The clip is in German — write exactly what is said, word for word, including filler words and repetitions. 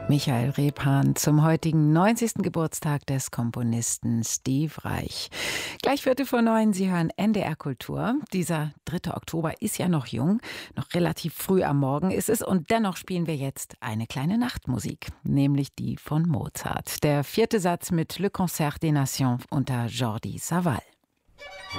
Michael Rebhahn zum heutigen neunzigsten Geburtstag des Komponisten Steve Reich. Gleich Viertel vor neun, Sie hören N D R Kultur. Dieser dritte Oktober ist ja noch jung, noch relativ früh am Morgen ist es und dennoch spielen wir jetzt eine kleine Nachtmusik, nämlich die von Mozart. Der vierte Satz mit Le Concert des Nations unter Jordi Savall.